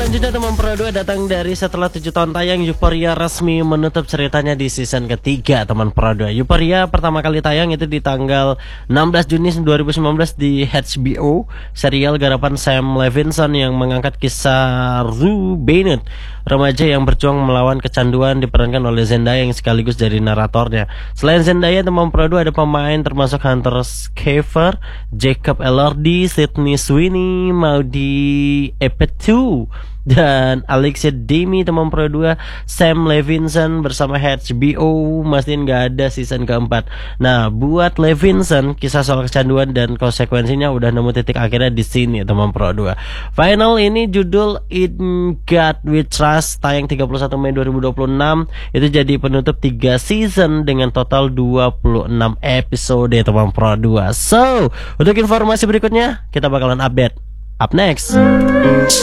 selanjutnya teman Pro 2 datang dari setelah 7 tahun tayang, Euphoria resmi menutup ceritanya di season ketiga teman Pro 2. Euphoria pertama kali tayang itu di tanggal 16 Juni 2019 di HBO, serial garapan Sam Levinson yang mengangkat kisah Rue Bennett, remaja yang berjuang melawan kecanduan, diperankan oleh Zendaya yang sekaligus jadi naratornya. Selain Zendaya, teman Pro 2 ada pemain termasuk Hunter Schafer, Jacob Elordi, Sydney Sweeney, Maudy Epetu, dan Alexia Demi. Teman Pro 2, Sam Levinson bersama HBO mastiin gak ada season keempat. Nah, buat Levinson, kisah soal kecanduan dan konsekuensinya udah nemu titik akhirnya di sini teman Pro 2. Final ini judul In God We Trust, tayang 31 Mei 2026. Itu jadi penutup 3 season dengan total 26 episode teman Pro 2. So, untuk informasi berikutnya kita bakalan update up next.